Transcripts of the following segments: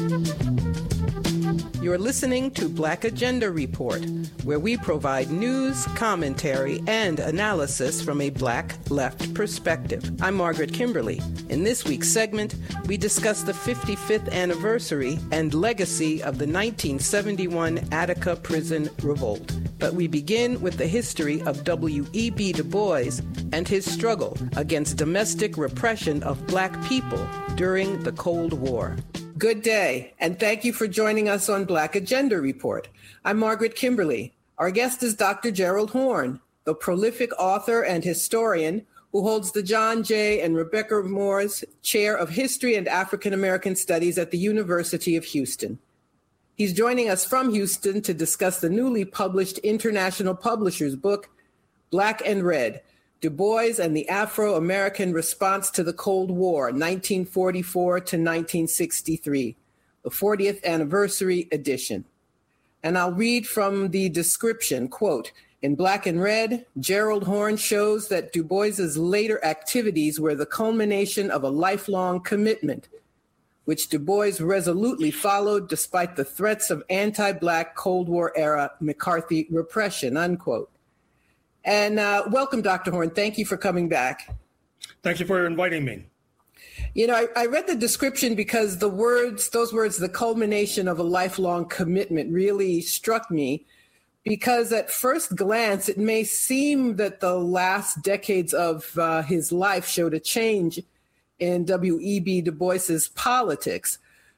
You're listening to Black Agenda Report, where we provide news, commentary, and analysis from a Black left perspective. I'm Margaret Kimberly. In this week's segment, we discuss the 55th anniversary and legacy of the 1971 Attica Prison Revolt. But we begin with the history of W.E.B. Du Bois and his struggle against domestic repression of Black people during the Cold War. Good day, and thank you for joining us on Black Agenda Report. I'm Margaret Kimberly. Our guest is Dr. Gerald Horne, the prolific author and historian who holds the John J. and Rebecca Moores Chair of History and African American Studies at the University of Houston. He's joining us from Houston to discuss the newly published International Publishers book, Black and Red, Du Bois and the Afro-American Response to the Cold War, 1944 to 1963, the 40th anniversary edition. And I'll read from the description, quote, "In Black and Red, Gerald Horne shows that Du Bois's later activities were the culmination of a lifelong commitment, which Du Bois resolutely followed despite the threats of anti-Black Cold War era McCarthy repression," unquote. And welcome, Dr. Horne. Thank you for coming back. Thank you for inviting me. You know, I read the description because those words, the culmination of a lifelong commitment, really struck me, because at first glance, it may seem that the last decades of his life showed a change in W.E.B. Du Bois's politics,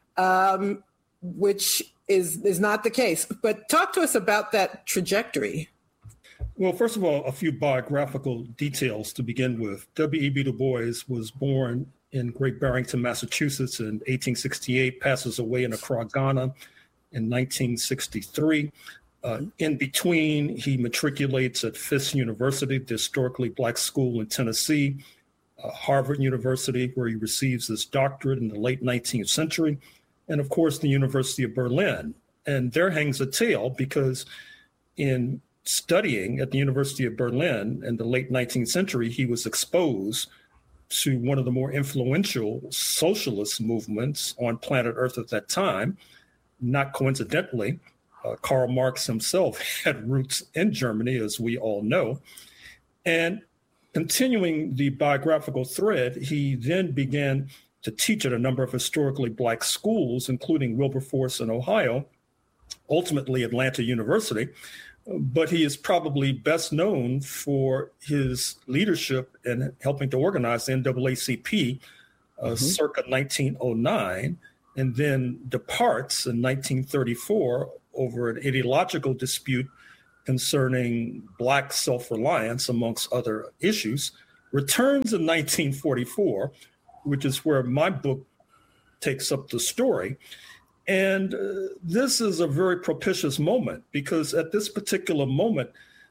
which is not the case. But talk to us about that trajectory. Well, first of all, a few biographical details to begin with. W.E.B. Du Bois was born in Great Barrington, Massachusetts in 1868, passes away in Accra, Ghana in 1963. In between, he matriculates at Fisk University, the historically Black school in Tennessee, Harvard University, where he receives his doctorate in the late 19th century, and of course, the University of Berlin. And there hangs a tale, because in studying at the University of Berlin in the late 19th century, he was exposed to one of the more influential socialist movements on planet Earth at that time. Not coincidentally, Karl Marx himself had roots in Germany, as we all know. And continuing the biographical thread, he then began to teach at a number of historically Black schools, including Wilberforce in Ohio, ultimately Atlanta University. But he is probably best known for his leadership in helping to organize the NAACP circa 1909, and then departs in 1934 over an ideological dispute concerning Black self-reliance, amongst other issues, returns in 1944, which is where my book takes up the story. And this is a very propitious moment, because at this particular moment,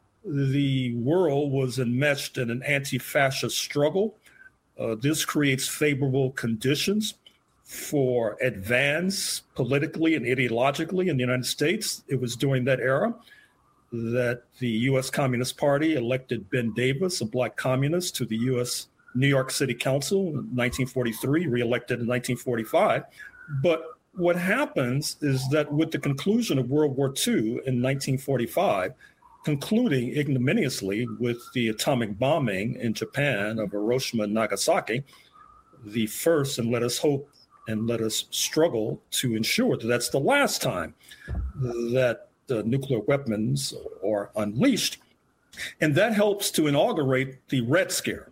the world was enmeshed in an anti-fascist struggle. This creates favorable conditions for advance politically and ideologically in the United States. It was during that era that the U.S. Communist Party elected Ben Davis, a Black communist, to the U.S. New York City Council in 1943, reelected in 1945. But what happens is that with the conclusion of World War II in 1945, concluding ignominiously with the atomic bombing in Japan of Hiroshima and Nagasaki, the first, and let us hope and let us struggle to ensure that that's the last time that the nuclear weapons are unleashed. And that helps to inaugurate the Red Scare,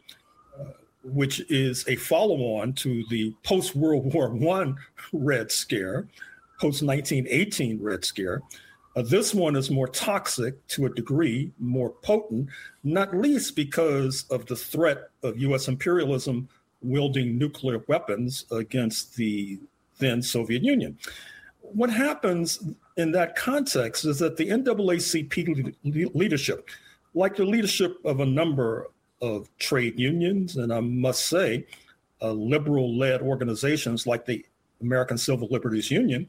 which is a follow-on to the post-World War I Red Scare, post-1918 Red Scare. This one is more toxic to a degree, more potent, not least because of the threat of U.S. imperialism wielding nuclear weapons against the then Soviet Union. What happens in that context is that the NAACP leadership, like the leadership of a number of trade unions, and I must say, liberal-led organizations like the American Civil Liberties Union,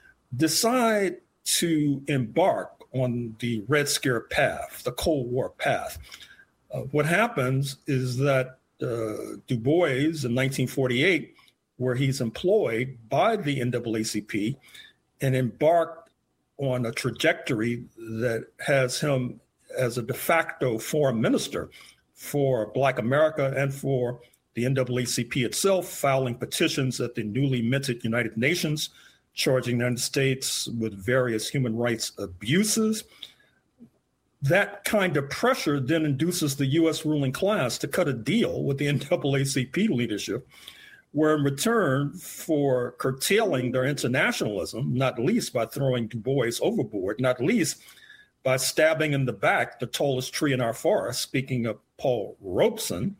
decide to embark on the Red Scare path, the Cold War path. What happens is that Du Bois in 1948 where he's employed by the NAACP and embarked on a trajectory that has him as a de facto foreign minister for Black America and for the NAACP itself, filing petitions at the newly minted United Nations, charging the United States with various human rights abuses. That kind of pressure then induces the U.S. ruling class to cut a deal with the NAACP leadership, where in return for curtailing their internationalism, not least by throwing Du Bois overboard, not least by stabbing in the back the tallest tree in our forest, speaking of Paul Robeson,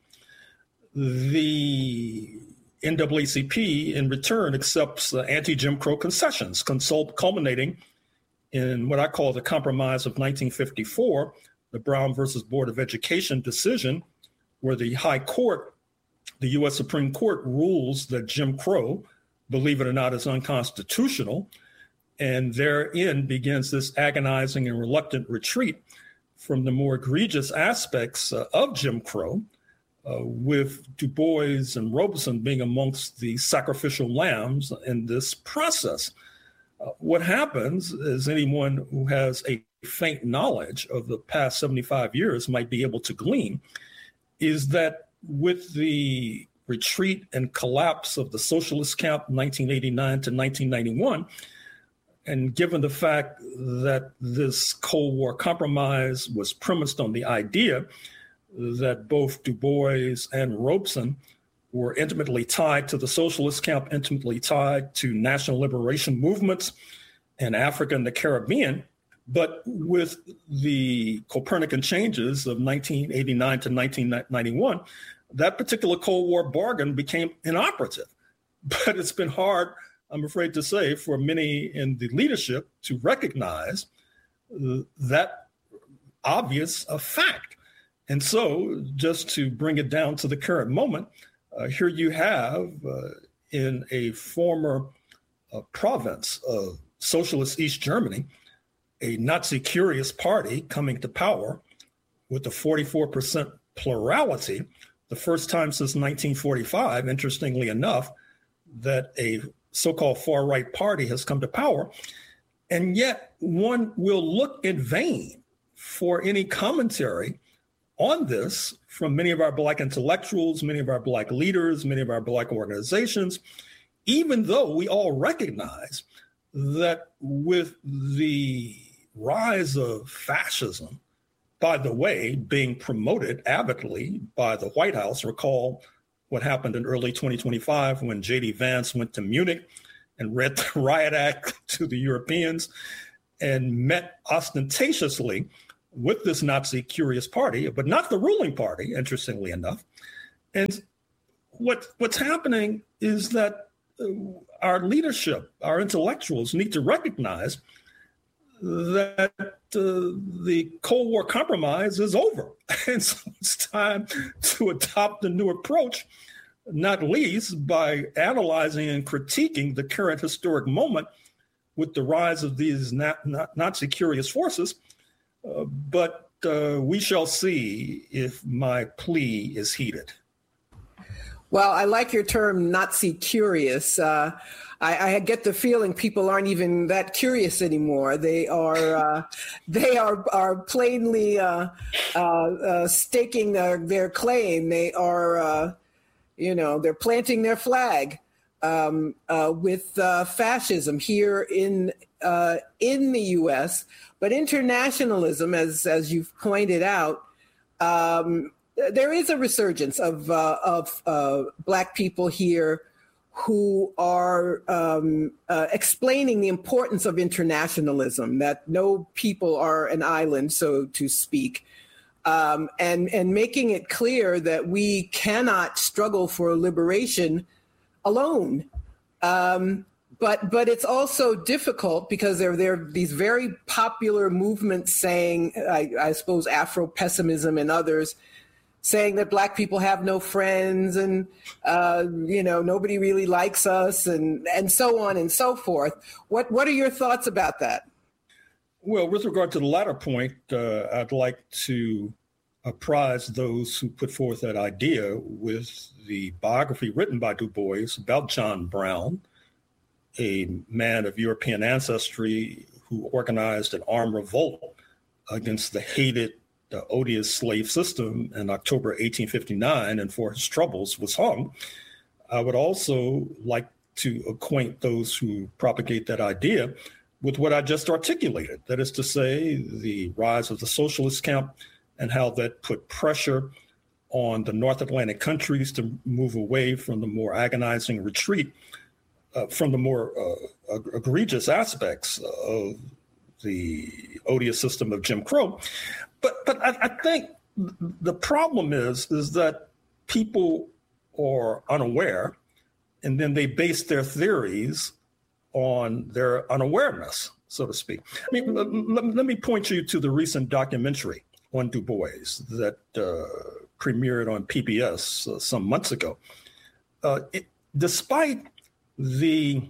the NAACP in return accepts anti-Jim Crow concessions, culminating in what I call the Compromise of 1954, the Brown versus Board of Education decision, where the High Court, the U.S. Supreme Court, rules that Jim Crow, believe it or not, is unconstitutional. And therein begins this agonizing and reluctant retreat from the more egregious aspects of Jim Crow, with Du Bois and Robeson being amongst the sacrificial lambs in this process. What happens is anyone who has a faint knowledge of the past 75 years might be able to glean is that with the retreat and collapse of the socialist camp 1989 to 1991, and given the fact that this Cold War compromise was premised on the idea that both Du Bois and Robeson were intimately tied to the socialist camp, intimately tied to national liberation movements in Africa and the Caribbean. But with the Copernican changes of 1989 to 1991, that particular Cold War bargain became inoperative. But it's been hard, I'm afraid to say, for many in the leadership to recognize that obvious fact. And so just to bring it down to the current moment, here you have in a former province of socialist East Germany, a Nazi-curious party coming to power with a 44% plurality, the first time since 1945, interestingly enough, that a so-called far-right party has come to power. And yet one will look in vain for any commentary on this from many of our Black intellectuals, many of our Black leaders, many of our Black organizations, even though we all recognize that with the rise of fascism, by the way, being promoted avidly by the White House, recall what happened in early 2025 when J.D. Vance went to Munich and read the Riot Act to the Europeans and met ostentatiously with this Nazi-curious party, but not the ruling party, interestingly enough. And what's happening is that our leadership, our intellectuals need to recognize that the Cold War compromise is over. And so it's time to adopt a new approach, not least by analyzing and critiquing the current historic moment with the rise of these Nazi-curious forces. But we shall see if my plea is heeded. Well, I like your term Nazi curious. I get the feeling people aren't even that curious anymore. They are plainly staking their claim. They are, they're planting their flag with fascism here in the U.S. But internationalism, as you've pointed out, there is a resurgence of Black people here who are explaining the importance of internationalism, that no people are an island, so to speak, and making it clear that we cannot struggle for liberation alone. But it's also difficult because there are these very popular movements saying, I suppose Afro-pessimism and others, saying that Black people have no friends and, nobody really likes us and so on and so forth. What are your thoughts about that? Well, with regard to the latter point, I'd like to apprised those who put forth that idea with the biography written by Du Bois about John Brown, a man of European ancestry who organized an armed revolt against the hated, odious slave system in October 1859, and for his troubles was hung. I would also like to acquaint those who propagate that idea with what I just articulated. That is to say, the rise of the socialist camp and how that put pressure on the North Atlantic countries to move away from the more agonizing retreat from the more egregious aspects of the odious system of Jim Crow. But I think the problem is that people are unaware, and then they base their theories on their unawareness, so to speak. I mean, let me point you to the recent documentary on Du Bois that premiered on PBS some months ago. Despite the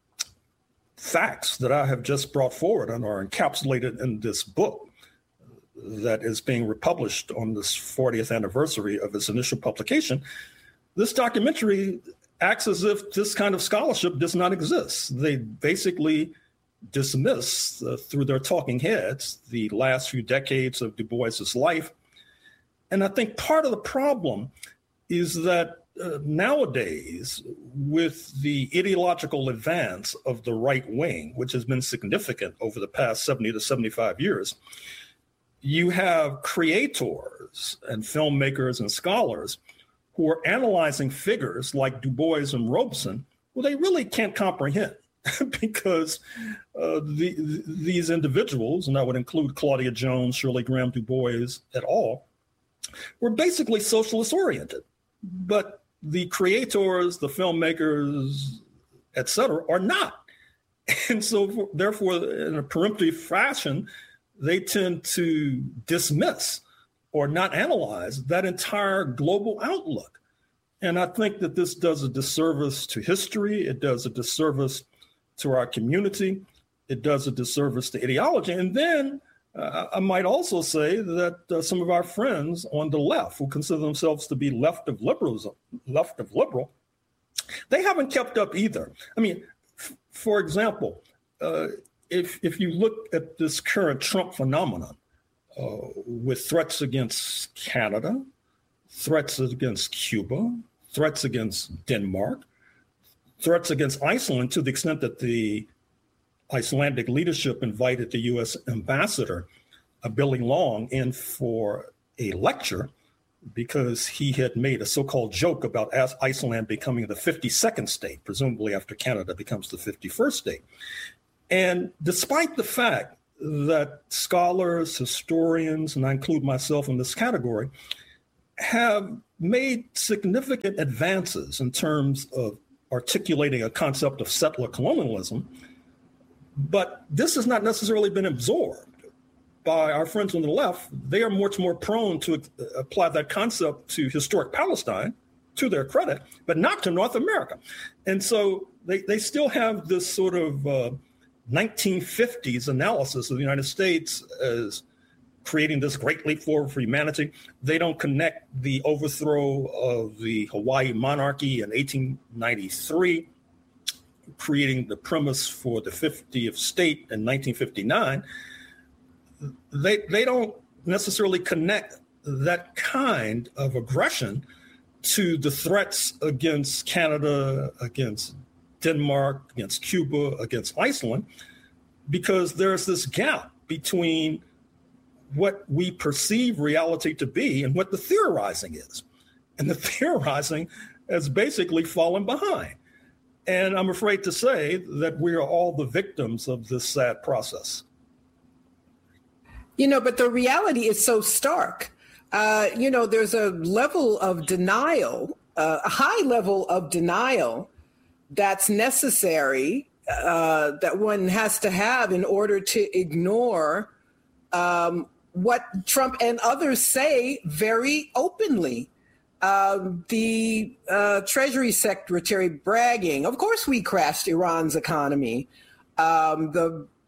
facts that I have just brought forward and are encapsulated in this book that is being republished on this 40th anniversary of its initial publication, this documentary acts as if this kind of scholarship does not exist. They basically dismiss through their talking heads the last few decades of Du Bois's life. And I think part of the problem is that nowadays, with the ideological advance of the right wing, which has been significant over the past 70 to 75 years, you have creators and filmmakers and scholars who are analyzing figures like Du Bois and Robeson, who they really can't comprehend because these individuals, and that would include Claudia Jones, Shirley Graham Du Bois et al., were basically socialist oriented. But the creators, the filmmakers, et cetera, are not. And so therefore, in a peremptory fashion, they tend to dismiss or not analyze that entire global outlook. And I think that this does a disservice to history. It does a disservice to our community. It does a disservice to ideology. And then I might also say that some of our friends on the left, who consider themselves to be left of liberal, they haven't kept up either. I mean, for example, if you look at this current Trump phenomenon, with threats against Canada, threats against Cuba, threats against Denmark, threats against Iceland, to the extent that the Icelandic leadership invited the U.S. ambassador, Billy Long, in for a lecture because he had made a so-called joke about Iceland becoming the 52nd state, presumably after Canada becomes the 51st state. And despite the fact that scholars, historians, and I include myself in this category, have made significant advances in terms of articulating a concept of settler colonialism, but this has not necessarily been absorbed by our friends on the left. They are much more prone to apply that concept to historic Palestine, to their credit, but not to North America. And so they still have this sort of 1950s analysis of the United States as creating this great leap forward for humanity. They don't connect the overthrow of the Hawaii monarchy in 1893, creating the premise for the 50th state in 1959. They don't necessarily connect that kind of aggression to the threats against Canada, against Denmark, against Cuba, against Iceland, because there's this gap between what we perceive reality to be and what the theorizing is. And the theorizing has basically fallen behind. And I'm afraid to say that we are all the victims of this sad process. You know, but the reality is so stark. There's a level of denial, a high level of denial that's necessary, that one has to have in order to ignore what Trump and others say very openly. The Treasury Secretary bragging, of course we crashed Iran's economy. The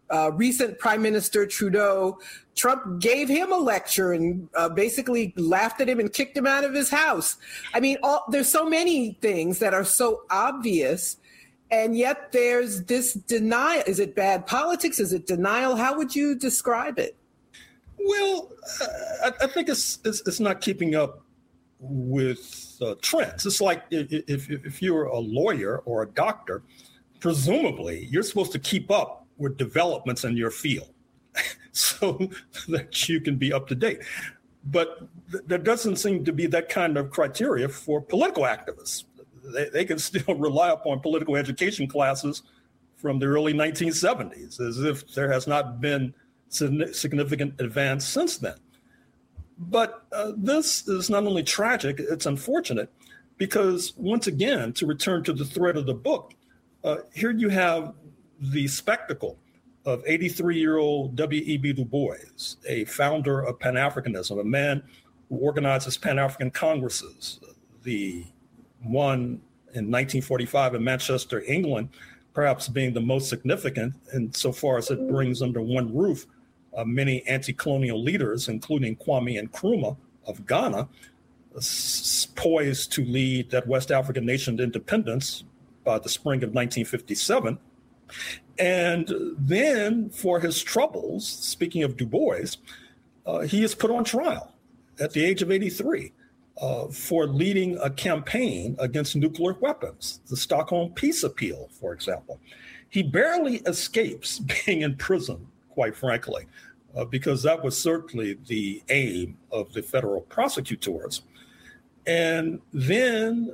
recent Prime Minister Trudeau, Trump gave him a lecture and basically laughed at him and kicked him out of his house. I mean, there's so many things that are so obvious, and yet there's this denial. Is it bad politics? Is it denial? How would you describe it? Well, I think it's not keeping up with trends. It's like if you're a lawyer or a doctor, presumably you're supposed to keep up with developments in your field so that you can be up to date. But there doesn't seem to be that kind of criteria for political activists. They can still rely upon political education classes from the early 1970s, as if there has not been significant advance since then. But this is not only tragic, it's unfortunate, because once again, to return to the thread of the book, here you have the spectacle of 83-year-old W.E.B. Du Bois, a founder of Pan-Africanism, a man who organizes Pan-African Congresses, the one in 1945 in Manchester, England, perhaps being the most significant insofar as it brings under one roof many anti-colonial leaders, including Kwame Nkrumah of Ghana, poised to lead that West African nation to independence by the spring of 1957. And then for his troubles, speaking of Du Bois, he is put on trial at the age of 83 for leading a campaign against nuclear weapons, the Stockholm Peace Appeal, for example. He barely escapes being in prison, quite frankly, because that was certainly the aim of the federal prosecutors. And then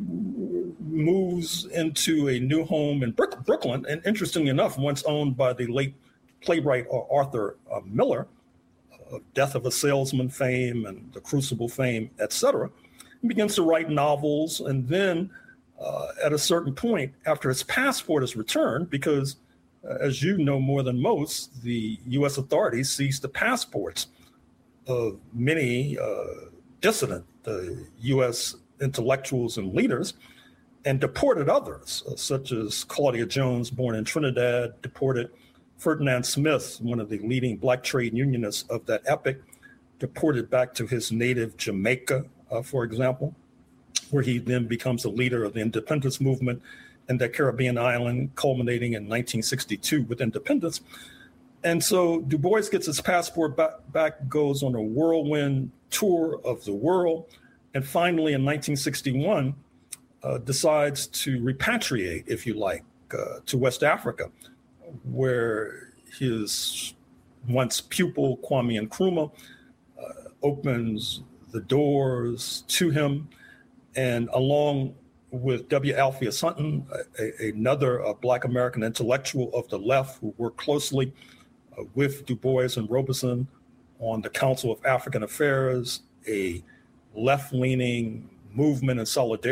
moves into a new home in Brooklyn, and interestingly enough, once owned by the late playwright Arthur Miller, Death of a Salesman fame and The Crucible fame, etc. He begins to write novels, and then at a certain point, after his passport is returned, because as you know more than most, the U.S. authorities seized the passports of many dissident U.S. intellectuals and leaders and deported others, such as Claudia Jones, born in Trinidad, deported Ferdinand Smith, one of the leading Black trade unionists of that epoch, deported back to his native Jamaica, for example, where he then becomes a leader of the independence movement in that Caribbean island, culminating in 1962 with independence. And so Du Bois gets his passport back, goes on a whirlwind tour of the world, and finally in 1961 decides to repatriate, if you like, to West Africa, where his once pupil Kwame Nkrumah opens the doors to him, and along with W. Alpheus Hunton, another Black American intellectual of the left who worked closely with Du Bois and Robeson on the Council of African Affairs, a left-leaning movement in solidarity